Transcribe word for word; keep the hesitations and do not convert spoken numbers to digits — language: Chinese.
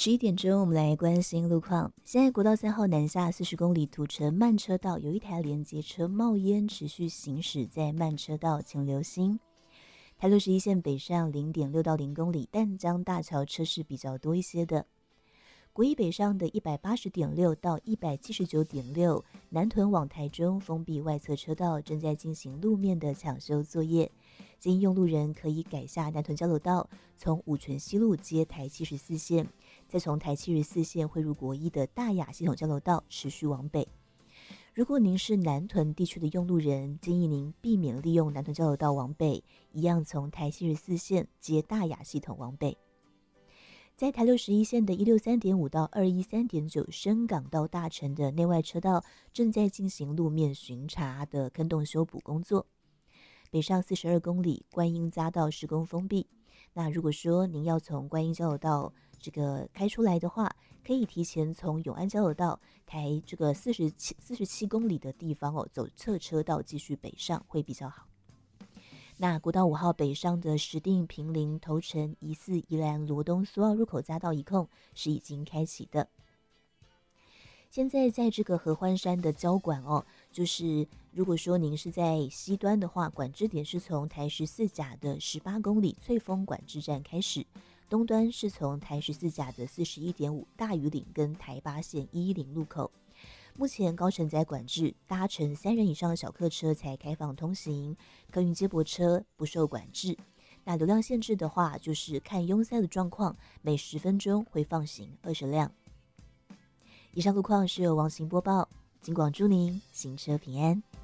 十一点钟，我们来关心路况。现在国道三号南下四十公里土城慢车道有一台连接车冒烟，持续行驶在慢车道，请留心。台六十一线北上零点六到零公里，淡江大桥车是比较多一些的。国一北上的一百八十点六到一百七十九点六，南屯往台中封闭外侧车道正在进行路面的抢修作业，建议用路人可以改下南屯交流道，从五权西路接台七十四线，再从台七十四线汇入国一的大雅系统交流道，持续往北。如果您是南屯地区的用路人，建议您避免利用南屯交流道往北，一样从台七十四线接大雅系统往北。在台六十一线的一六三点五到二一三点九深港到大城的内外车道正在进行路面巡查的坑洞修补工作。北上四十二公里观音匝道施工封闭。那如果说您要从观音交流道这个开出来的话，可以提前从永安交流道台这个四十七四十七公里的地方哦，走侧车道继续北上会比较好。那国道五号北上的石碇、坪林、头城、宜四、宜兰、罗东、苏澳入口匝道一控是已经开启的。现在在这个合欢山的交管哦，就是如果说您是在西端的话，管制点是从台十四甲的十八公里翠峰管制站开始，东端是从台十四甲的四十一点五大屿岭跟台八线一一零路口。目前高承载管制，搭乘三人以上的小客车才开放通行，客运接驳车不受管制。那流量限制的话，就是看拥塞的状况，每十分钟会放行二十辆。以上路况是由王行播报，警广祝您行车平安。